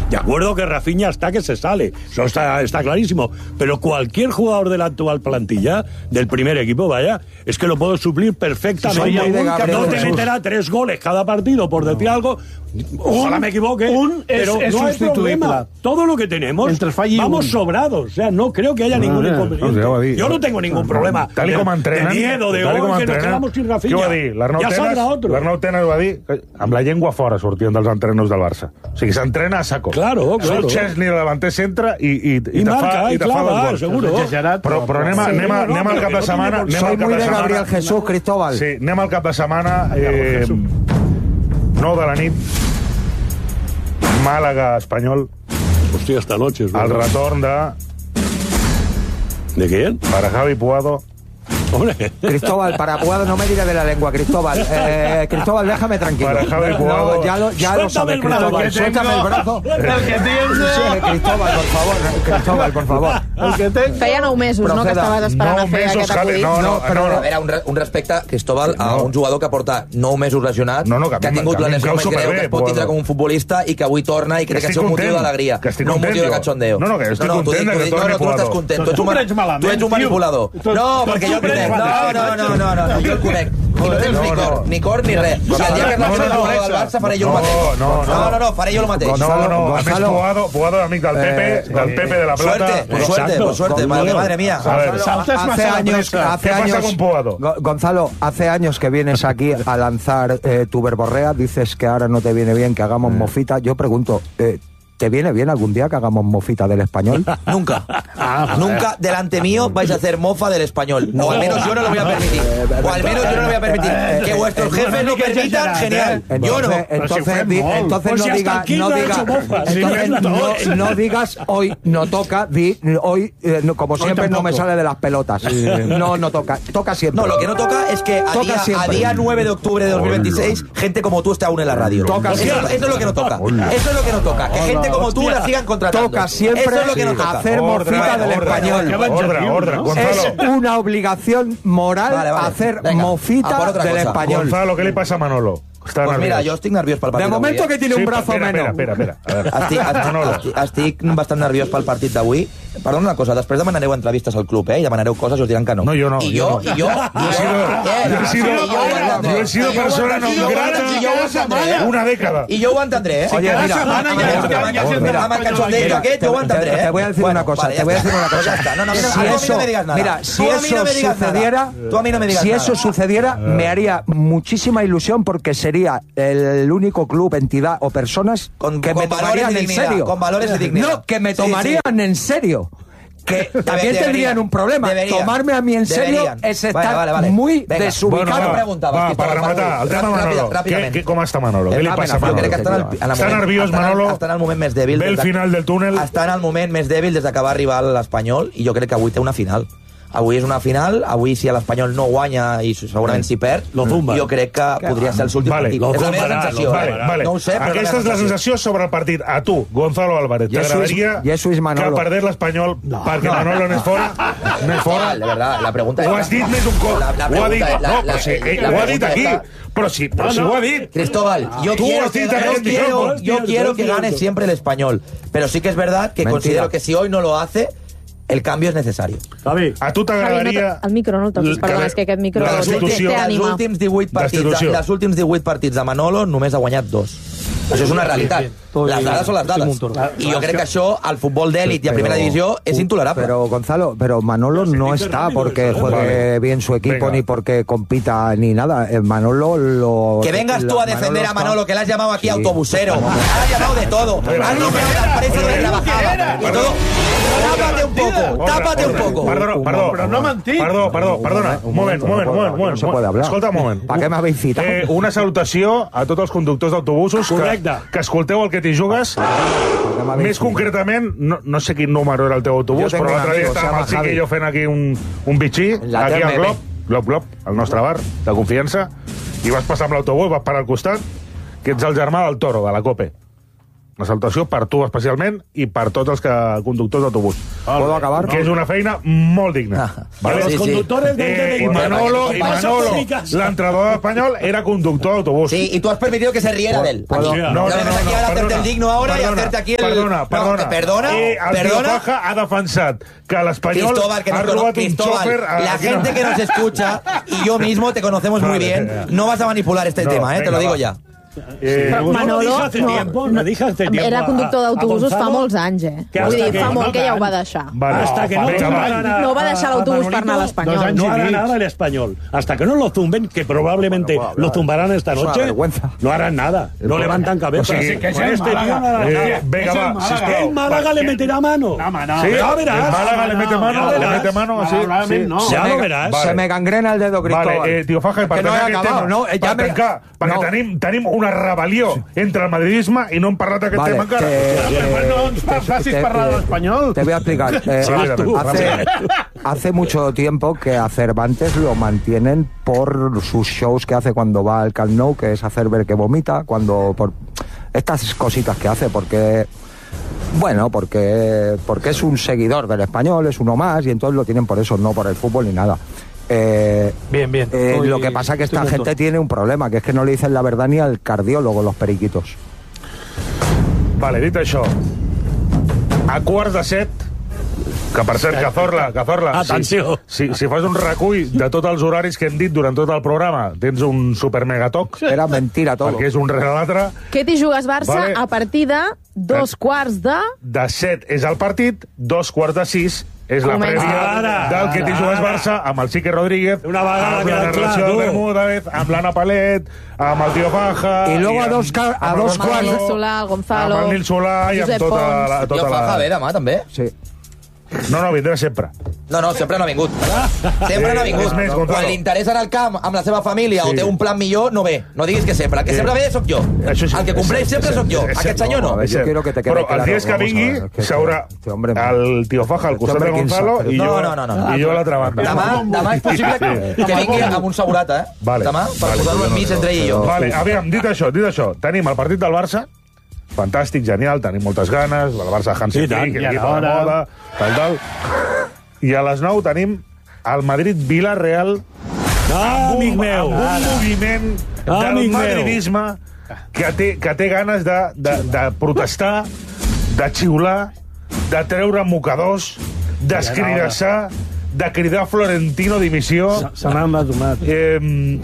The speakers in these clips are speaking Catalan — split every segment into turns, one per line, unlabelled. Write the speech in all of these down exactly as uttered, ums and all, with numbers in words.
De acuerdo que Rafinha está que se sale, eso está, está clarísimo, pero cualquier jugador de la actual plantilla, del primer equipo, vaya, es que lo puedo suplir perfectamente. No te meterá tres goles cada partido, por decir algo, ojalá
un,
me equivoque,
un
pero
es, es
no hay problema. Todo lo que tenemos, vamos
un.
sobrados, o sea, no creo que haya no, ningún no, inconveniente. No, Yo no tengo ningún problema
tal com entrenen,
de miedo, de
tal com
que nos quedamos sin Rafinha.
Què va dir?
Ja saldrà otro.
L'Arnau Tenas va dir que amb la llengua fora sortien dels entrenos del Barça. O sigui, s'entrena a saco.
Claro, claro.
Surt Chesney, el davanter centre, i, i, i,
I
te
marca,
fa, i
i
te fa
clava,
dos gols.
seguro.
Però, però anem, a,
sí,
anem, a,
no,
anem al cap de setmana...
No, Soy muy de Gabriel Jesús, Cristóbal.
Sí, anem al cap de setmana... Eh, nou de la nit, Màlaga-Espanyol.
Hòstia, esta noche.
El retorn de...
¿De quién?
Para Javi Puado.
Hombre.
Cristóbal, para Puado no me diga de la lengua, Cristóbal. Eh, Cristóbal, déjame tranquilo.
Para Javi Puado.
No, ya lo, ya lo sabes, Cristóbal. Suéltame el brazo.
El que tens...
Sí, Cristóbal, por favor. Cristóbal, por favor.
El que tens...
Feia nou mesos,
Proceda.
no?, que estaves esperant
nou
a fer
mesos,
aquest
Javi,
acudit.
no, no,
però...
A veure, un, re, un respecte, Cristóbal, a un jugador que porta nou mesos lesionat,
no, no, que,
que ha tingut la lesió més greu que es pot tindre com un futbolista i que avui torna i crec que, que és un motiu d'alegria, no un motiu de cachondeo.
No, no, que estic content que torni Puado.
No, no, tu estàs content. Tu ets malament. Tu ets un manipulador. No, perquè jo crec... No, no, no, no, no, no, jo el conec. I no tens ni cor, ni cor ni res. O sigui, el dia que es lance el jugador del Barça faré jo el mateix. No, no, no, faré jo el mateix.
No, no, a més Puado, Puado amic del Pepe, del Pepe de la Plata.
Suerte, pues suerte, pues suerte, madre mía.
Hace años, hace años, Gonzalo, hace años que vienes aquí a lanzar eh, tu verborrea, dices que ahora no te viene bien que hagamos mofita. Yo pregunto, eh, ¿te viene bien algún día que hagamos mofita del Español?
Nunca. Nunca delante mío vais a hacer mofa del Español. O al menos yo no lo voy a permitir. O al menos yo no lo voy a permitir. Que vuestros jefes lo permitan, genial. Yo no.
Entonces, di, entonces no digas, no digas, entonces no, no digas hoy no toca, di hoy eh, no, como siempre no me sale de las pelotas. No, no toca, toca siempre.
No, lo que no toca es que a, día, a día nueve de octubre de dos mil veintiséis gente como tú esté aún en la radio.
Toca
eso, eso es lo que no toca. Eso es lo que no toca. Que gente como tú la sigan contratando.
Toca siempre
eso es lo que no toca.
hacer mofita del Español.
Ordre, ordre, Gonzalo.
Es una obligación moral
vale, vale.
hacer
Venga,
mofita del
cosa.
Español.
Gonzalo, ¿qué le pasa a Manolo? Està
pues
nerviós.
mira, jo estic nerviós pel partit
de moment
d'avui.
Que tiene
sí,
un brazo
espera,
menos.
Espera, espera, espera.
Estic, estic, estic, estic bastant nerviós pel partit d'avui. Perdona una cosa, després demanareu entrevistes al club, eh? I demanareu coses i us diran que no.
No, jo no.
I jo, i jo...
Yo he sido, yo he sido persona no grata una década.
I jo ho entendré, eh?
Oye, mira,
amb el cachondeo aquest, jo ho entendré, eh?
Te voy a decir una cosa, te voy a decir una cosa.
No, no,
si eso,
no me digas nada.
Mira, si eso sucediera,
tú a mí no me digas
si
nada.
eso sucediera, me haría muchísima ilusión porque sería el único club, entidad o personas
con,
que
con
me tomarían en serio.
Con valores y dignidad.
No, que me tomarían sí, sí. en serio. Que también
debería,
tendrían un problema.
Debería,
Tomarme a mí en serio
deberían.
es estar
vale, vale, vale.
muy
Venga.
desubicado.
Bueno, va,
va, para rematar, el tema Manolo. Què, què, com està Manolo? Què li passa a Manolo?
Jo crec que està, en el, en el
està
moment,
nerviós,
està
Manolo?
Està en el moment més dèbil.
Ve el final del túnel.
Està en el moment més dèbil des que va arribar l'Espanyol i jo crec que avui té una final. Avui és una final, avui si l'Espanyol no guanya i segurament si perd, jo crec que podria ser el últim
vale,
partit. És la meva sensació.
Vale, vale.
No ho sé, però
aquesta és la sensació sobre el partit. A tu, Gonzalo Álvarez, t'agradaria que perdés l'Espanyol no, perquè no, Manolo no és fora? No és fora?
De verdad, la pregunta
ho has dit més un cop. Ho ha dit, no, però si ho ha dit aquí. Però si, però si ho ha dit.
Cristóbal, yo quiero que, yo quiero, yo quiero que gane siempre el Español. Pero sí que es verdad que considero que si hoy no lo hace, el cambio es necesario.
Javi, a tu t'agradaria...
El micro no el toquis, perdona, és que aquest micro té ànima.
Els últims divuit partits, dels últims divuit partits de Manolo només ha guanyat dos. Això és una realitat. Les dades són les dades. Y yo creo que això al fútbol de élite y a primera división es intolerable.
Pero Gonzalo, pero Manolo no está porque juegue bien su equipo ni porque compita ni nada. Manolo lo...
Que vengas tú a defender a Manolo, que le has llamado aquí autobusero. Has llamado de todo. Has limpiado la empresa donde trabajaba. Y todo. Tápate un poco, tápate un poco.
Perdó, perdó.
Però no mentir.
Perdó, perdó, perdona. Un moment, un moment, un moment.
No se puede hablar.
Escolta un moment.
¿Para qué me habéis citado?
Eh, una salutació a tots els conductors d'autobusos que, que escolteu el que t'hi jugues. Més concretament, no, no sé quin número era el teu autobús, però l'altre dia estàvem el Xiqui i jo fent aquí un, un bitxí, aquí al Glob, Glob, Glob, el nostre bar de confiança, i vas passar amb l'autobús, vas parar al costat, que ets el germà del Toro, de la COPE. una salutació per tu especialment i per tots els que, conductors d'autobús.
¿Puedo acabar?
Que és una feina molt digna.
Ah,
¿vale?
sí,
Los conductores
sí.
del
Eh,
D D I.
y Manolo, y Manolo, l'entrenador español, era conductor de autobús.
Sí, y tú has permitido que se riera de él.
¿Puedo?
Aquí.
No,
No,
no, no,
no, aquí
no,
ahora
perdona,
hacerte el digno ahora
perdona,
y hacerte aquí el...
Perdona, perdona.
No, perdona,
Eh, el
perdona.
Tío Paja ha defensat que l'Espanyol
Cristóbal, que
ha
nos cono-
robat un
Cristóbal,
chofer... a-
la
aquí
gente
no.
que nos escucha y yo mismo te conocemos muy
Vale,
bien.
ya.
No vas a manipular este
No,
tema, ¿eh? Te
venga,
lo digo
va.
ya.
Eh,
Però
Manolo,
no, hace
no,
tiempo, no dije hace tiempo
Era conductor
a- a
d'autobusos fa
Gonzalo,
molts anys, eh?
que
Vull
hasta
dir,
que
fa
no
molt que ja ho va
tant.
deixar.
Vale,
Hasta que no
venga,
zumbaran
va.
a-
No va deixar
a- a
l'autobús per
Manolito,
anar a l'Espanyol.
dos años No hará
seguidos.
nada el español. Hasta que no lo zumben, que probablemente
Bueno, bueno,
lo zumbarán esta
es una
noche,
vergüenza.
no harán nada. No levantan cabeza.
O sigui,
Con
que
este tío no harán
Eh,
nada.
venga, va, sisplau.
El Málaga le meterá mano.
Sí,
Ya verás.
el Málaga le mete mano,
Ya
le
verás.
mete mano, así. Sí.
Ya
Se
lo
me-
verás.
Vale.
Se me gangrena el dedo, Cristóbal.
Vale, eh, tio Faja, per
Que no he
tancar aquest
acabado,
tema,
no, eh, ja
per
me-
tancar, perquè
no.
tenim, tenim una rebel·lió entre el madridisme i no hem parlat d'aquest
Vale,
tema encara.
que-
Hòstia,
no ens fa- facis
te-
parlar
te-
de l'Espanyol.
Te voy a explicar. Eh,
Sí,
hace,
tú,
hace, hace mucho tiempo que a Cervantes lo mantienen por sus shows que hace cuando va al Camp Nou, que es hacer ver que vomita, cuando por estas cositas que hace, porque bueno, porque porque es un seguidor del Español, es uno más, y entonces lo tienen por eso, no por el fútbol ni nada. Eh,
Bien, bien.
eh,
Estoy-
lo que pasa es que
estoy
esta
con
gente
todo.
tiene un problema, que es que no le dicen la verdad ni al cardiólogo, los periquitos.
Vale, dit això, a quarts de set, que per cert, Cazorla, Cazorla,
Atenció.
si, si, si fas un recull de tots els horaris que hem dit durant tot el programa, tens un supermegatoc,
Era mentira todo.
perquè és un rere l'altre,
Que t'hi jugues Barça
Vale.
a partir de dos quarts de...
de set és el partit, dos quarts de sis és la
Comença.
prèvia
Ara,
del que t'hi jugues
ara.
Barça amb el Quique Rodríguez,
Una vegada
amb
queda
la
clar,
narració
tu.
del Bermúdez, amb l'Anna Palet, amb el Tio Paja...
I luego a
amb-
dos ca- a
amb el
dos
Amb el
Gonzalo,
Nil Solà, el Gonzalo,
amb el Nil Solà i amb
Josep
tota
Pons.
la... Tota
Jo fa
la...
Javé demà, també.
Sí.
No, no, vindrà sempre.
No, no, sempre no ha vingut. Sempre no ha vingut.
És més, Gonzalo.
Quan li interessa anar al camp amb la seva família
Sí.
o té un plan millor, no ve. No diguis que sempre. El que
Sí.
sempre ve sóc jo.
Això sí.
El que compleix sempre sóc jo.
És- és-
Aquest senyor no.
A ver, yo quiero que te quede
Però
claro,
els dies que
vamos a
vingui
ver, que-
s'haurà
este hombre-
el Tio Faja al
Este
costat de
hombre, quin
Gonzalo
sap,
i
No,
jo,
no, no, no.
i jo a l'altra banda.
Demà, demà és possible que, que vingui amb un segurata, eh?
Vale.
Demà, per
Vale,
posar-lo
jo
en
no
mig
sé.
entre ell i jo.
Vale, aviam, dit això, dit això, tenim el partit del Barça, fantàstic, genial, tenim moltes ganes, el Barça Hansi
Sí, tant,
Flick,
i
l'equip
ara
de
hora.
moda, tal, tal. I a les nou tenim el Madrid-Villarreal
Ah, amic meu.
amb un moviment
Ah,
del
amic meu.
madridisme que té, que té ganes de, de, de protestar, de xiular, de treure mocadors, d'escridassar, de cridar Florentino dimissió.
Se m'ha embatomat.
Eh,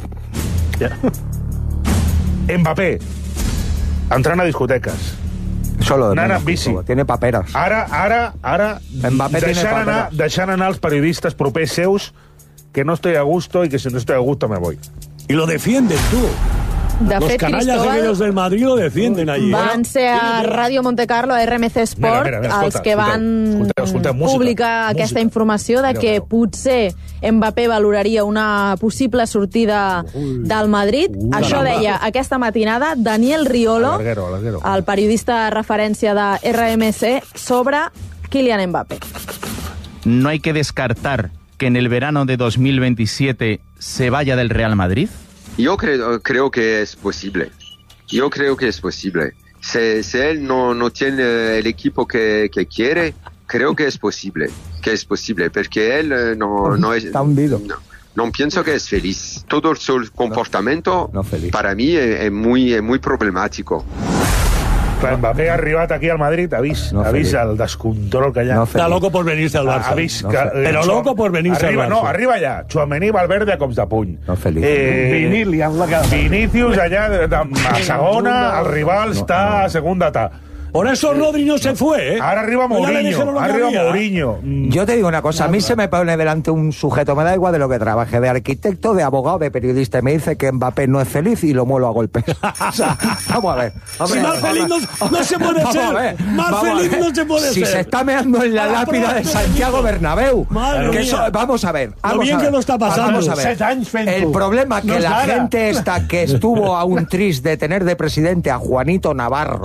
Mbappé, entrant a discoteques.
Solo de
Nana
menos,
en bici.
Cristóbal. Tiene paperas.
Ara, ara, ara,
Mbappé tiene
deixant anar,
paperas.
deixant anar els periodistes propers seus que no estoy a gusto y que si no estoy a gusto me voy.
Y lo defienden tú.
De
Los
fet,
canallas
Cristóbal,
aquellos del Madrid lo defienden allí.
van
¿eh?
ser a Ràdio Monte Carlo, a R M C Sport,
Mira, mira, mira, escolta,
els que van
escolteu, escolteu, música,
publicar
música.
aquesta informació de
Mireu,
que
mireu.
potser Mbappé valoraria una possible sortida del Madrid. Això deia aquesta matinada Daniel Riolo,
A l'arguero, a l'arguero.
el periodista de referència de R M C, sobre Kylian Mbappé.
¿No hay que descartar que en el verano de dos mil veintisiete se vaya del Real Madrid?
Yo creo, creo que es posible. Yo creo que es posible. Si, si él no, no tiene el equipo que, que quiere, creo que es posible. Que es posible, porque él eh, no, no es...
Está hundido.
No, no pienso que es feliz. Todo su comportamiento
no feliz.
para mí es, es muy, es muy problemático.
Clar, Mbappé ha arribat aquí al Madrid, ha vist,
No
ha vist
feliç.
el descontrol que hi ha.
No
Está loco por venirse al
ha,
Barça.
ha vist
No
que...
feliç.
eh,
Però
Chua-
loco por venirse
arriba,
al
No,
Barça.
arriba allà. Tchouaméni, Valverde a cops de puny.
No feliç.
Eh,
Vini liant la cara.
Vinicius allà de, de, a segona, el rival està a segunda ta.
Por eso Rodri no se fue, ¿eh?
Ara arriba
Ya le dijeron
Mourinho,
lo que
arriba
había.
Mourinho. Mm,
Yo te digo una cosa, a mí se me pone delante un sujeto, me da igual de lo que trabaje, de arquitecto, de abogado, de periodista, y me dice que Mbappé no es feliz y lo muelo a golpes. O sea, vamos a ver.
Si más feliz no, no se puede
Vamos a
ser.
ver,
Más
vamos a
feliz
ver.
no se puede
si
ser.
se está meando en la
A la
lápida de
prueba,
Santiago
Benito.
Bernabéu.
Madre
Que
mía.
eso- vamos a ver. Vamos
bien
a ver,
que lo está pasando.
Vamos a ver.
Set anys fent-ho.
El problema que
No és
la
ara.
gente esta que estuvo a un tris de tener de presidente a Juanito Navarro,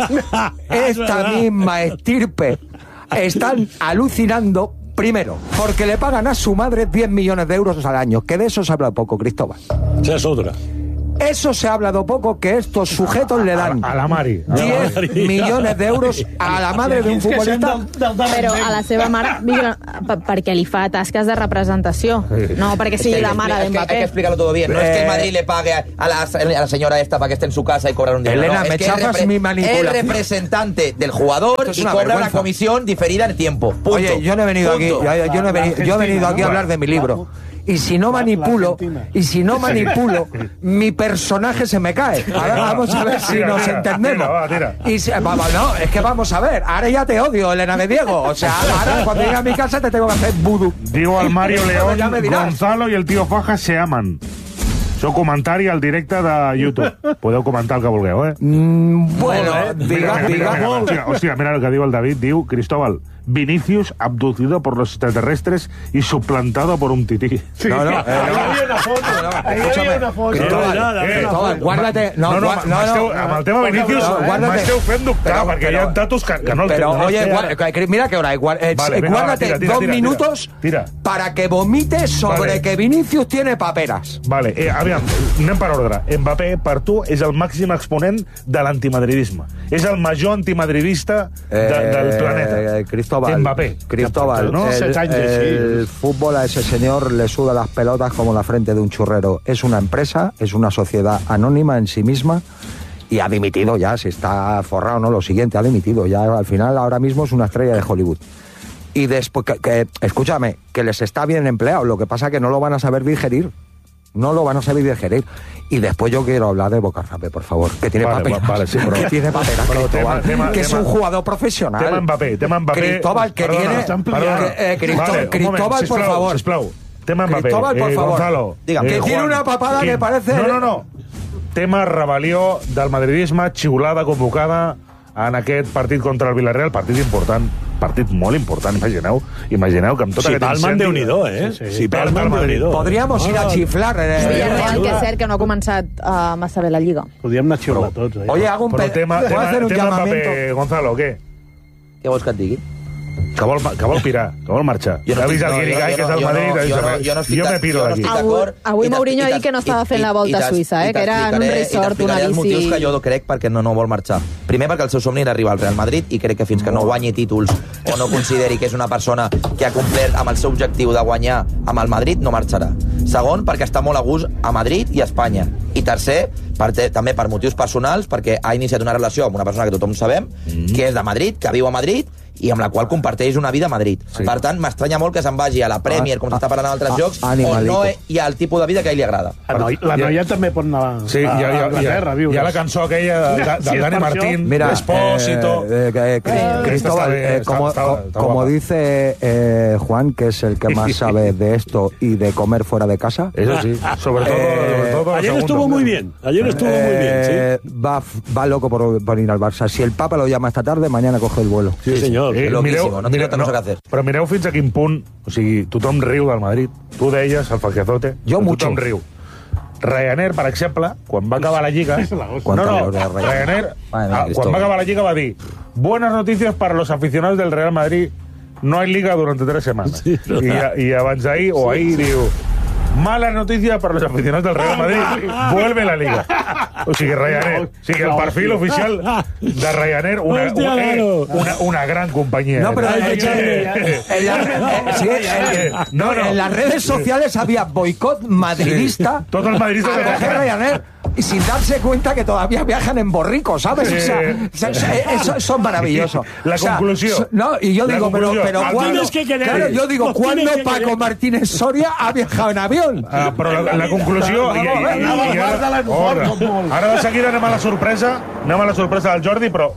esta misma estirpe, están alucinando. Primero, porque le pagan a su madre diez millones de euros al año, que de eso se habla poco, Cristóbal.
Esa es otra.
Eso se ha hablado poco, que estos sujetos le dan
a la Mari
diez millones d'euros a la madre d'un futbolista.
Però a la seva mare, perquè li fa tasques de representació, no perquè sigui la mare de Mbappé.
Hay que explicarlo todo bien. No es que el Madrid le pague a la, a la señora esta para que esté en su casa y cobrar un dinero.
Elena,
no,
me
es
chafas
es
mi manipulación.
Es representante del jugador y cobra vergüenza. Una comisión diferida en tiempo. Punto.
Oye, yo no he venido
Punto.
aquí, yo, yo no he venido, yo he venido aquí a hablar de mi libro. Y si no manipulo, y si no manipulo, mi personaje se me cae. Ahora vamos a ver si nos entendemos. Y si, vamos, no, es que vamos a ver. Ahora ya te odio, Elena de Diego. O sea, ahora cuando llegue a mi casa te tengo que hacer vudú.
Digo al Mario León, Gonzalo y el tío Faja se aman. Això comentari al directe de YouTube. Podeu comentar el que vulgueu, eh?
Mm, bueno,
diga, diga. Hòstia, mira el que diu el David. Diu, Cristóbal, Vinicius abducido por los extraterrestres y suplantado por un tití.
Sí, no, no. Eh, ahí había una foto. Ahí había una foto.
Cristóbal, eh, Cristóbal, guárdate. No,
no, no,
no, no,
no. Amb el tema Vinicius no, m'esteu fent dubtar, però, perquè però, hi ha tatos que, que no el
Pero,
no
oye, guarda, mira que hora hay. Eh, vale, venga, guárdate tira, tira, dos tira, minutos tira, tira. para que vomites sobre vale. que Vinicius tiene paperas.
Vale, eh, aviam, anem per ordre. Mbappé, per tu, és el màxim exponent de l'antimadridisme. És el major antimadridista de, eh, del planeta.
Eh, Cristóbal.
Mbappé.
Cristóbal,
¿no?
el, el fútbol a ese señor le suda las pelotas como la frente de un churrero. Es una empresa, es una sociedad anónima en sí misma y ha dimitido ya, si está forrado o no, lo siguiente, ha dimitido. Ya al final ahora mismo es una estrella de Hollywood. Y después, que, que, escúchame, que les está bien empleado, lo que pasa que no lo van a saber digerir. No lo van a saber digerir. Y después yo quiero hablar de Bocarrape, por favor, que tiene
vale,
papel.
Vale, sí,
que tiene papel, Cristóbal, tema, tema, que es tema, un jugador profesional.
Tema Mbappé, tema Mbappé.
Cristóbal, que
perdona,
tiene...
Perdona,
que, eh, Cristó,
vale,
Cristóbal,
moment,
por
sisplau,
favor.
Sisplau. Tema Mbappé.
Cristóbal, por
eh,
favor.
Gonzalo.
Dígame. Que
Eh,
tiene
Juan,
una papada
que,
que parece...
No, no, no. Tema rebel·lió del madridisme, xiulada convocada en aquest partit contra el Villarreal, partit important, partit molt important, imagineu, imagineu que amb tot
si
aquest
palmen Déu-n'hi-do, eh? Sí, sí. Si palmen Déu-n'hi-do.
Podríamos ir a xiflar. Eh,
el Villarreal, que és cert que no ha començat uh, massa bé la Lliga.
Podríem anar a xiular tots. Eh?
Oye, hago un...
Però tema,
¿puedo
tema,
hacer un
tema
llamamiento?
Mbappé, Gonzalo, què?
Què vols que et digui?
Que vol, que vol pirar, que vol marxar.
Jo no
ha vist el Guirigay, que és el Madrid,
no, jo, no, jo, no
jo me piro d'aquí.
Avui, avui Mourinho ha dit que no estava fent la volta a Suïssa, eh? que era en un resort, una bici...
els motius que jo crec perquè no, no vol marxar. Primer, perquè el seu somni era arribar al Real Madrid i crec que fins que no guanyi títols o no consideri que és una persona que ha complert amb el seu objectiu de guanyar amb el Madrid, no marxarà. Segon, perquè està molt a gust a Madrid i a Espanya. I tercer, per, també per motius personals, perquè ha iniciat una relació amb una persona que tothom sabem, mm. que és de Madrid, que viu a Madrid, i amb la qual comparteix una vida a Madrid. Sí. Per tant, m'estranya molt que se'n vagi a la Premier, com s'està parlant en altres jocs, on no hi ha el tipus de vida que a ell li agrada.
La noia, la noia també pot anar a,
sí,
a, a Anglaterra a viure.
Hi ha la cançó aquella de, de, de sí, Dani Martín,
Mira,
Espósito...
Eh, eh, eh, Cristóbal, eh, como, está, está, está como dice eh, Juan, que es el que más sabe de esto y de comer fuera de casa...
Eso sí, sobre todo... Eh, sobre todo
ayer
segundo,
estuvo muy bien, ayer estuvo eh, muy bien, sí.
Va, va loco por, por ir al Barça. Si el Papa lo llama esta tarde, mañana coge el vuelo.
Sí, sí señor.
Eh,
Loquísimo, no tiene otra cosa
no,
que hacer.
Però mireu fins a quin punt... O sigui, tothom riu del Madrid. Tu deies, el Faquiazote...
Jo mucho.
Tothom riu. Ryanair, per exemple, quan va acabar la Lliga... No, no, Ryanair, quan va acabar la Lliga va dir buenas noticias para los aficionados del Real Madrid, no hay Liga durante tres semanas. Sí, no. I, I abans d'ahir, o ahir, diu... Malas noticias para los aficionados del Real Madrid. Vuelve la Liga. O sigui, Ryanair. O sigui, el perfil oficial de Ryanair, una,
Hostia,
una,
claro.
una, una gran compañía.
No, pero en, en, en, la, sí, en, no, no. en las redes sociales había boicot madridista.
Sí. Todos los madridistas
a coger Ryanair y sin darse cuenta que todavía viajan en borrico, ¿sabes?
Sí.
O sea, eso, son maravillosos.
La
o sea,
conclusión.
No, y yo digo, pero, pero ¿cuándo?
Que
claro, yo digo, ¿cuándo Paco Martínez Soria ha viajado en avión?
Ah, però la, la conclusió... I, i, i, i ara, ara, ara de seguida anem a la sorpresa, anem a la sorpresa del Jordi, però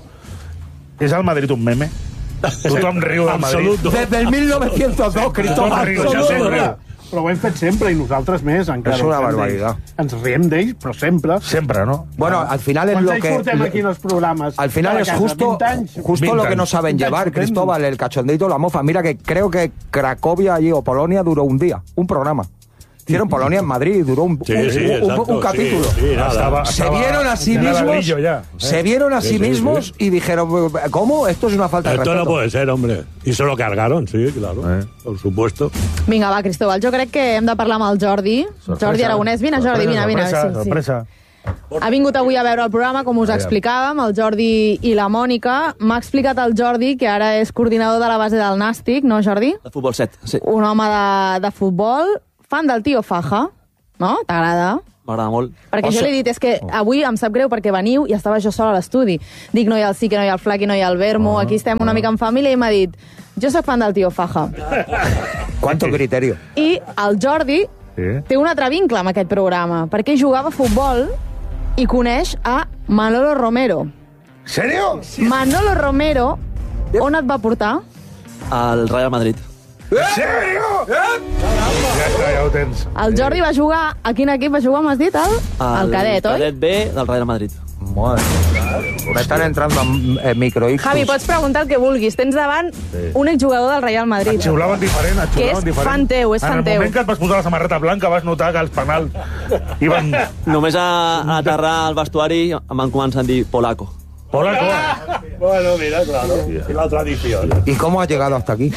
és el Madrid un meme? Tothom riu del Madrid.
Desde el mil novecientos dos, Cristóbal.
Però ho hem fet sempre, i nosaltres més, encara.
És una barbaritat.
Ens riem d'ells, però sempre.
Sempre, ¿no?
Bueno, al final es lo que...
portem aquí en els programes?
Al final es justo, justo lo que no saben llevar, Cristóbal, el cachondeito, la mofa. Mira que creo que Cracovia allí o Polonia duró un día, un programa. Hicieron Polonia en Madrid, duró un,
sí,
un,
sí,
un,
exacto,
un capítulo.
Sí, sí, nada.
Estaba,
se
estaba,
vieron a sí mismos,
ya, ¿eh?
se vieron a sí, sí mismos sí. y dijeron, ¿cómo? Esto es una falta de
Esto
respeto.
no puede ser, hombre. Y se lo cargaron, sí, claro, eh. por supuesto.
Vinga, va, Cristóbal, jo crec que hem de parlar amb el Jordi.
Sorpresa.
Jordi Aragonès, vine, Jordi, vine, vine.
Sorpresa,
sí,
sorpresa.
Sí. Ha vingut avui a veure el programa, com us explicàvem, el Jordi i la Mònica. M'ha explicat el Jordi, que ara és coordinador de la base del Nàstic, no, Jordi?
De futbol set, sí.
Un home de, de futbol, fan del Tio Faja, no? T'agrada?
M'agrada molt.
Perquè jo li he dit, és que avui em sap greu perquè veniu i estava jo sola a l'estudi. Dic, no hi ha el Sique, no hi ha el Flaqui, no hi ha el Vermo, aquí estem una mica en família, i m'ha dit, jo sóc fan del Tio Faja.
Quanto criterio.
I el Jordi té un altre vincle amb aquest programa, perquè jugava a futbol i coneix a Manolo Romero.
Serio?
Manolo Romero, on et va portar?
Al Real Madrid.
En sèrio? Ja està, ja ho tens.
El Jordi va jugar... A quin equip va jugar, m'has dit? El, el cadet, oi?
El cadet B del Real Madrid.
Madre. Me están entrando en microictus.
Javi, pots preguntar el que vulguis. Tens davant sí. un exjugador del Real Madrid.
Et xiulaven diferent, et xiulaven diferent.
Que és fan teu, és fan teu.
En el moment que et vas posar la samarreta blanca vas notar que els penals iban...
Només a, a aterrar al vestuari em van començar a dir polaco.
Polaco.
Ah, bueno, mira, claro. Y la tradición.
¿Y cómo has llegado hasta aquí?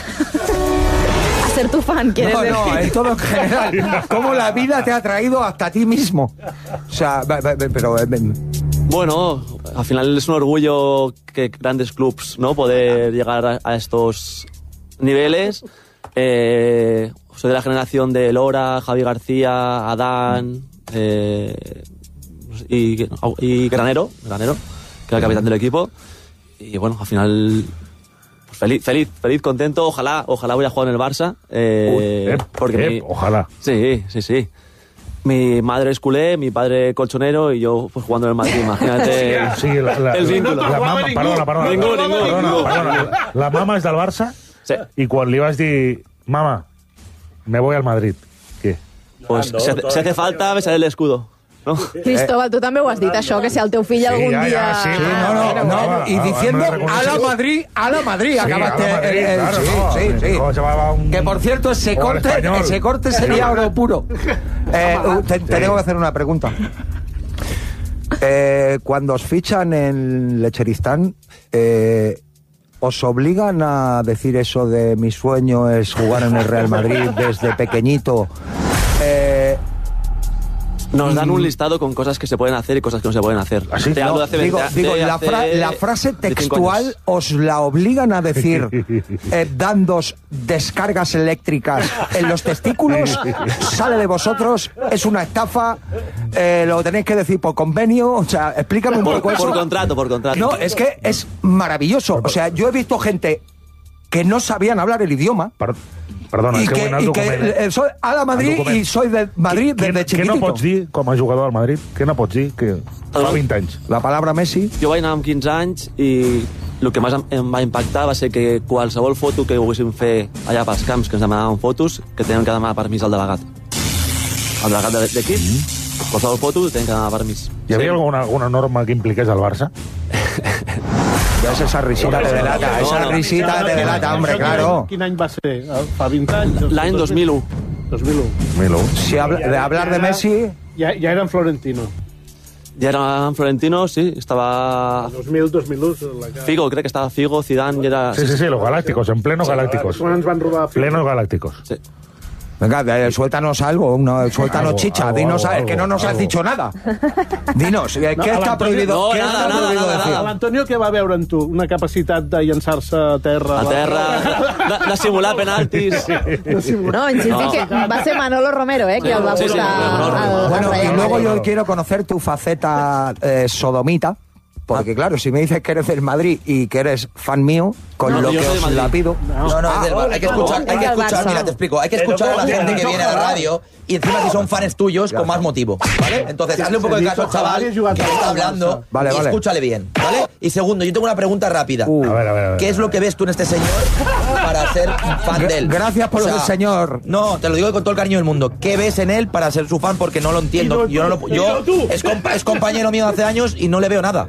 A ser tu fan, ¿quieres
no,
decir?
No, en todo en general. ¿Cómo la vida te ha traído hasta ti mismo? O sea, pero...
Bueno, al final es un orgullo que grandes clubs, ¿no? Poder llegar a, a estos niveles. Eh, soy de la generación de Lora, Javi García, Adán eh, y, y Granero, Granero, que era el capitán del equipo. Y bueno, al final... Pues feliz, feliz, feliz, contento. Ojalá, ojalá voy a jugar en el Barça. Eh,
Uy, ep,
porque
ep,
mi,
ojalá.
Sí, sí, sí. Mi madre es culé, mi padre colchonero y yo pues jugando en el Madrid, imagínate
sí, la, la,
el vínculo.
La, la mama, perdona, perdona.
Ningú, ningú,
perdona,
ningú.
Perdona, la, la mama és del Barça
sí.
I quan li vas dir, mama, me voy al Madrid, què?
Pues si hace, si hace falta, besaré el escudo. ¿No?
Cristóbal, tu també ho has dit, això, que si el teu fill
sí,
algun
ja, ja,
dia...
Sí,
sí, no, no, no, no, y diciendo a la Madrid, a la Madrid,
sí,
acabaste...
A la Madrid,
el,
claro,
sí,
no,
sí, sí.
Un,
que por cierto, ese corte, ese corte sería oro puro. Eh, te, te tengo que hacer una pregunta. Eh, cuando os fichan en Lecheristán, eh, ¿os obligan a decir eso de mi sueño es jugar en el Real Madrid desde pequeñito? Eh...
Nos dan un listado con cosas que se pueden hacer y cosas que no se pueden hacer.
¿Así?
Te hablo de hace
digo,
veinte,
digo
de
la,
hace
fra la frase textual os la obligan a decir eh, dándos descargas eléctricas en los testículos, sale de vosotros, es una estafa, eh, lo tenéis que decir por convenio, o sea, explícame un
por,
poco eso.
Por contrato, por contrato.
No, es que es maravilloso, o sea, yo he visto gente que no sabían hablar el idioma.
Perdona,
I
és que,
que,
vull anar al document.
I que soy a la Madrid i soy de Madrid
¿Qué,
desde chiquitito.
Què no pots dir com a jugador al Madrid? Què no pots dir? Que fa vint anys.
La palabra Messi.
Jo vaig anar amb quinze anys i el que més em va impactar va ser que qualsevol foto que volguéssim fer allà pels camps, que ens demanaven fotos, que tenen que demanar permís al delegat. El delegat de l'equip, mm. qualsevol foto tenen que demanar permís.
Hi havia sí. alguna, alguna norma que impliqués al Barça?
Ya esa risita te delata, esa no, no. risita te delata, hombre, claro.
Quin any va ser? Fa vint anys?
L'any dos mil u.
dos mil u.
dos mil u.
Si habla, de hablar de Messi...
Ja, ja era en Florentino.
Ja era en Florentino, sí, estaba...
dos mil, dos mil u.
Figo, crec que estaba Figo, Zidane, y era...
Sí, sí, sí, los Galácticos, en plenos Galácticos.
Quan ens van robar...
Plenos Galácticos.
Sí.
Venga, suéltanos algo, no, suéltanos algo, chicha, algo, dinos, algo, es que no nos algo. has dicho nada. Dinos, ¿qué no, está prohibido?
No,
¿qué
nada,
está
nada,
prohibido
nada,
decir?
nada. L'Antonio què va veure en tu? Una capacitat de llançar-se a terra?
A terra, de, de simular penaltis. Sí.
No, insistí no. que va ser Manolo Romero, eh, que el va posar sí, sí, al, al
Bueno,
al
y luego yo quiero conocer tu faceta eh, sodomita. Porque claro, si me dices que eres del Madrid y que eres fan mío, con
no,
lo que os la pido...
No, no, es del Barça. Hay que escuchar, hay que escuchar, mira, te explico. Hay que escuchar a la gente que viene a la radio y encima si son fans tuyos, con más motivo, ¿vale? Entonces, hazle un poco de caso al chaval que está hablando
vale,
y
vale.
escúchale bien, ¿vale? Y segundo, yo tengo una pregunta rápida.
Uh.
A ver, a ver, a ver.
¿Qué es lo que ves tú en este señor para ser fan de él?
Gracias por o sea, lo del señor.
No, te lo digo con todo el cariño del mundo. ¿Qué ves en él para ser su fan? Porque no lo entiendo. Yo, no lo, yo es, compa es compañero mío hace años y no le veo nada.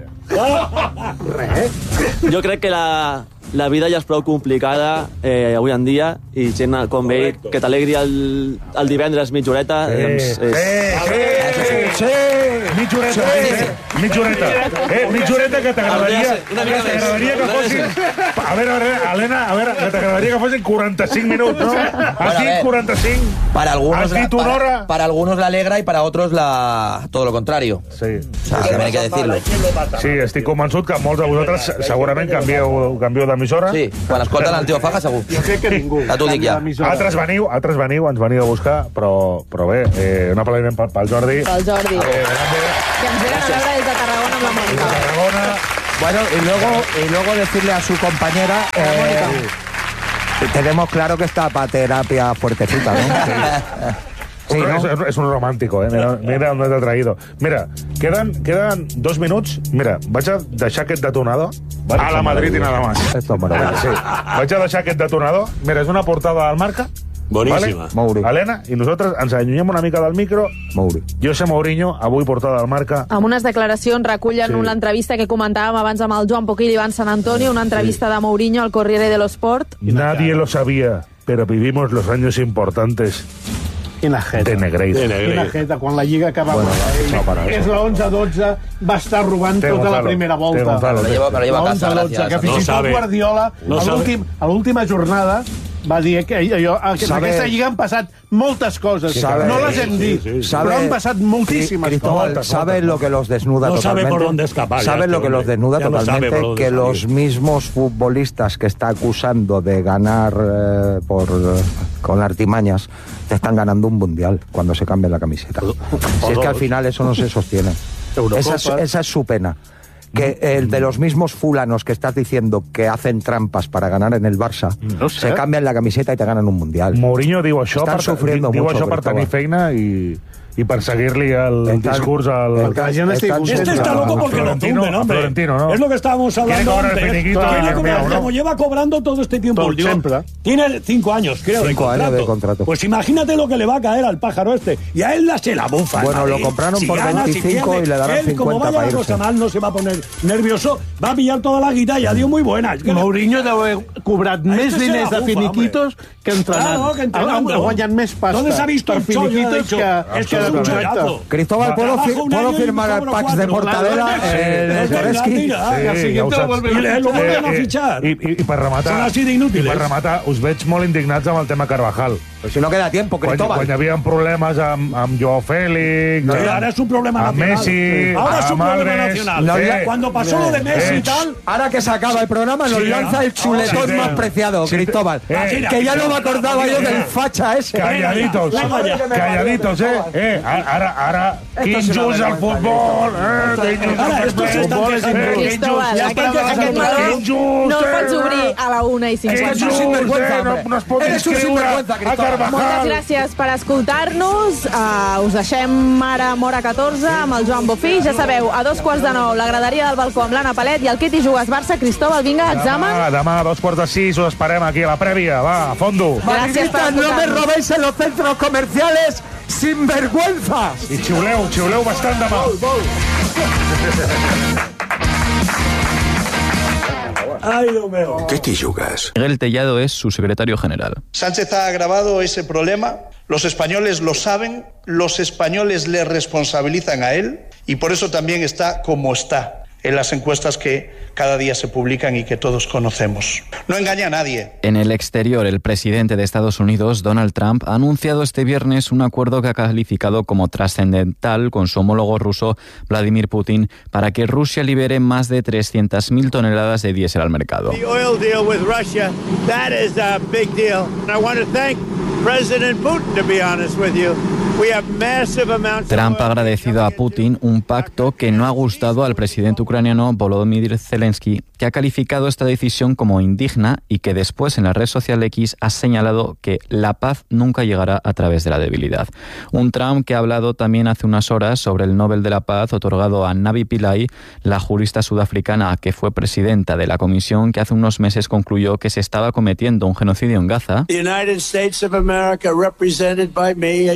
Jo crec que la, la vida ja és prou complicada eh, avui en dia i gent com ell que t'alegri el, el divendres mitja horeta
eh,
doncs és...
Eh, eh, Sí! Mitja horeta, sí. Mitja horeta. Eh, mitja horeta que t'agradaria t'agradaria que fossin... A veure, a veure, Helena, a veure, que t'agradaria que fossin quaranta-cinc minuts, ¿no? Has dit quaranta-cinc.
Para algunos,
has dit una hora.
Para, para algunos la alegra y para otros la todo lo contrario.
Sí.
O sea, también hay que decirlo.
Sí, estic convençut que molts de vosaltres segurament canvieu, canvieu d'emissora.
Sí, quan escolten el Tio Faja, segur.
Jo crec que ningú.
Ja t'ho dic ja.
Altres veniu, altres veniu, ens veniu a buscar, però, però bé, eh, un aplaudiment pel, pel Jordi.
Pel Jordi.
Eh,
que ens venen a veure des de Tarragona amb la Mònica.
Tarragona.
Bueno, y luego, y luego decirle a su compañera... Eh, tenemos claro que está para terapia fuertecita, ¿no? Sí,
no?
¿no?
És, és un romàntico, eh? Mira, mira on t'ha traído. Mira, queden, queden dos minuts. Mira, vaig a deixar aquest detonador a la Madrid i nada más.
Esto es maravilloso.
Sí. Vaig a deixar aquest detonador. Mira, és una portada del Marca.
Boníssima.
Vale? Helena, i nosaltres ens allunyem una mica del micro.
Mouri.
José Mourinho, avui portada del Marca.
Amb unes declaracions recullen
Sí.
una entrevista que comentàvem abans amb el Joan Poquil i Ivan San Antonio, una entrevista de Mourinho al Corriere dello Sport.
Nadie lo sabía, pero vivimos los años importantes
Quina jeta.
de Negreira.
De Negreira.
Quina jeta, quan la Lliga acabava.
Bueno,
Bueno,
no, para
és
eso.
la onze dotze, va estar robant
Té
tota
Gonzalo,
la primera
té
volta.
Gonzalo,
Me lo llevo, me lo llevo a casa,
la onze dotze, que
gracias.
fins
No
i tot
sabe.
Guardiola,
No
a
sabe.
l'últim- a l'última jornada, va dir que allò, que en
Sabe-
aquesta Lliga han passat moltes coses.
Sabe-
No les hem dit,
Sí, sí, sí.
però han passat moltíssimes
Cristóbal,
coses.
¿sabes lo que los desnuda
No sabe
totalmente?
por dónde escapar, ya
¿Sabes
este
lo que
hombre.
los desnuda
Ya no sabe
totalmente?
por dónde
Que
salir.
los mismos futbolistas que está acusando de ganar eh, por eh, con artimañas te están ganando un mundial cuando se cambia la camiseta. Si es que al final eso no se sostiene. Esa es, esa es su pena. Que el de los mismos fulanos que estás diciendo que hacen trampas para ganar en el Barça,
No sé.
se cambian la camiseta y te ganan un mundial.
Mourinho diu això,
Estan
per,
sufriendo
diu
mucho,
això per
Cristóbal.
tenir feina i, i per seguir-li el
Están-
discurs al...
están-
Que la gent estigui
están-
content.
Este está loco porque lo
Florentino,
tumben, hombre.
Florentino, ¿no?
Es lo que estábamos
Quiere
hablando
cobrar el
antes.
finiquito
Quiere
y el
cobrar,
mío, ¿no?
como lleva cobrando todo este tiempo.
Todo
digo,
siempre.
Tiene cinco años, creo,
Cinco
de,
años
contrato.
de contrato.
Pues imagínate lo que le va a caer al pájaro este. Y a él la se la bufa. el
Bueno,
Madrid.
lo compraron por
gana,
veinticinco
pierde,
y le darán
él, como
cincuenta
vaya
para
la cosa
irse.
mal, no se va a poner nervioso. Va a pillar toda la guita y adiós muy buena. Es que
Mourinho deu haver cobrat més
este se
diners
la
de
bufa,
finiquitos que entrenant.
Claro, que entrenando.
Ha, ha guanyat més pasta
¿Dónde se ha visto
per
un chollo?
finiquitos
Ha dicho,
que,
esto
que
es
de
un
contracte.
chollazo.
Cristóbal, ¿puedo,
Trabajo
fir-
un
¿puedo
año y
firmar
me
el
cobro
packs de
cuatro.
mortadela?
Claro,
El
no
de
te
Zoreski?
mira,
que al siguiente
ja ho
lo
saps.
vuelven a
I le- lo
fichar.
vuelven a fichar.
I, i, i per rematar,
Són així d'inútils.
i per rematar, us veig molt indignats amb el tema Carvajal.
Pues si no queda tiempo,
Quan,
Cristóbal.
quan hi havia problemes amb, amb Joao Félix,
Sí,
amb,
ahora es un problema
amb
nacional.
Messi,
Ahora es un
amb
problema
Alves.
nacional.
No,
Sí.
ya-
Cuando pasó lo de Messi y
Eh,
tal,
Ahora que se acaba el programa, nos
Sí,
lanza el chuletón
sí,
más
sí.
preciado,
Sí,
Cristóbal.
eh,
que ya no me acordaba yo del facha ese.
Calladitos,
Venga ya.
calladitos, eh? eh ara, ara, quin
és una
just al
vergüenza,
futbol, eh? Quin just
Ara,
al
estos se están
futbol,
quejando.
eh?
Cristóbal,
Ja
aquest,
està
aquest
quejando.
meló
Quin just,
no el pots
eh?
obrir a la una i
Quin
Eres un
cinquanta.
just,
sinvergüenza,
eh? No,
hombre.
no es pot
Eres un
inscriure
sinvergüenza,
a
Cristóbal.
Moltes
Carvajal.
gràcies per escoltar-nos. Uh, us deixem ara Mora catorze amb el Joan Bofí. Ja sabeu, a dos quarts de nou, la graderia del balcó amb l'Anna Palet i el Kiti Jugues Barça. Cristóbal, vinga, examen.
Demà, demà, a dos quarts de sis, us esperem aquí a la prèvia. Va, a fondo.
Gràcies per
Madridistas, no me
escoltar-nos.
robéis en los centros comerciales, sinvergüenzas.
I xiuleu, xiuleu bastant demà.
ay, Dios mío.
¿Qué te jugas?
Miguel Tellado es su secretario general.
Sánchez ha agravado ese problema, los españoles lo saben, los españoles le responsabilizan a él y por eso también está como está en las encuestas que cada día se publican y que todos conocemos. No engaña a nadie.
En el exterior, el presidente de Estados Unidos, Donald Trump, ha anunciado este viernes un acuerdo que ha calificado como trascendental con su homólogo ruso, Vladimir Putin, para que Rusia libere más de trescientas mil toneladas de diésel al mercado.
The oil deal with Russia, that is a big deal. I want to thank President Putin, to be honest with you. We have massive amounts of
Trump ha
oil
agradecido a Putin un pacto que no ha gustado al presidente ucraniano Volodymyr Zelensky, que ha calificado esta decisión como indigna y que después en la red social X ha señalado que la paz nunca llegará a través de la debilidad. Un Trump que ha hablado también hace unas horas sobre el Nobel de la Paz otorgado a Navi Pillay, la jurista sudafricana que fue presidenta de la comisión que hace unos meses concluyó que se estaba cometiendo un genocidio en Gaza.
The United States of America, represented by me as your president,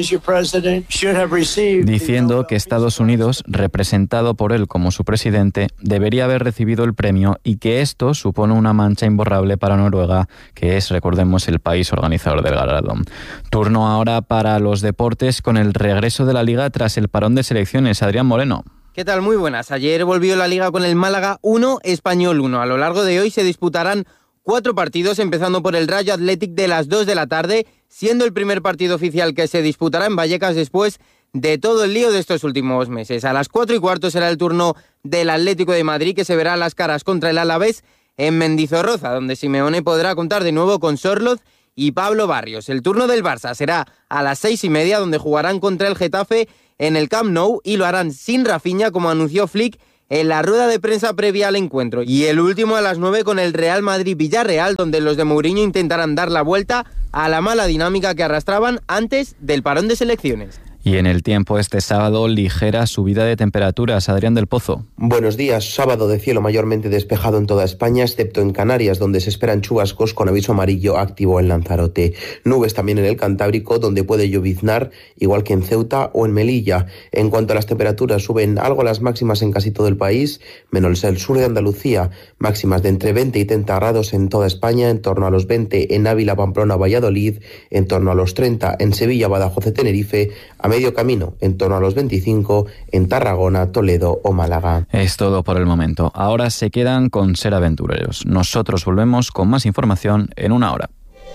diciendo que Estados Unidos, representado por él como su presidente, debería haber recibido el premio y que esto supone una mancha imborrable para Noruega, que es, recordemos, el país organizador del galardón. Turno ahora para los deportes con el regreso de la Liga tras el parón de selecciones. Adrián Moreno.
¿Qué tal? Muy buenas. Ayer volvió la Liga con el Málaga uno, Español uno. A lo largo de hoy se disputarán cuatro partidos, empezando por el Rayo Athletic de las dos de la tarde, siendo el primer partido oficial que se disputará en Vallecas después de todo el lío de estos últimos meses. A las cuatro y cuarto será el turno del Atlético de Madrid, que se verá las caras contra el Alavés en Mendizorroza, donde Simeone podrá contar de nuevo con Sorloz y Pablo Barrios. El turno del Barça será a las seis y media, donde jugarán contra el Getafe en el Camp Nou y lo harán sin Rafinha, como anunció Flick en la rueda de prensa previa al encuentro. Y el último a las nueve con el Real Madrid-Villarreal, donde los de Mourinho intentarán dar la vuelta a la mala dinámica que arrastraban antes del parón de selecciones.
Y en el tiempo este sábado, ligera subida de temperaturas. Adrián del Pozo.
Buenos días. Sábado de cielo mayormente despejado en toda España, excepto en Canarias, donde se esperan chubascos con aviso amarillo activo en Lanzarote. Nubes también en el Cantábrico, donde puede lloviznar, igual que en Ceuta o en Melilla. En cuanto a las temperaturas, suben algo las máximas en casi todo el país, menos el sur de Andalucía. Máximas de entre veinte y treinta grados en toda España, en torno a los veinte en Ávila, Pamplona, Valladolid, en torno a los treinta en Sevilla, Badajoz y Tenerife, a medio camino, en torno a los veinticinco en Tarragona, Toledo o Málaga.
Es todo por el momento. Ahora se quedan con Ser Aventureros. Nosotros volvemos con más información en una hora.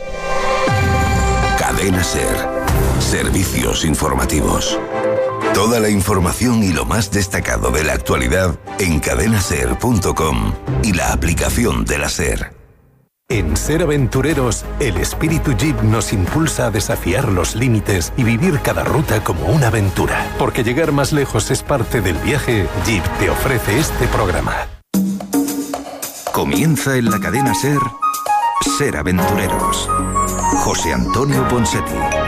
Cadena Ser. Servicios informativos. Toda la información y lo más destacado de la actualidad en cadena ser punto com y la aplicación de la Ser.
En Ser Aventureros, el espíritu Jeep nos impulsa a desafiar los límites y vivir cada ruta como una aventura. Porque llegar más lejos es parte del viaje, Jeep te ofrece este programa.
Comienza en la cadena Ser, Ser Aventureros. José Antonio Ponseti.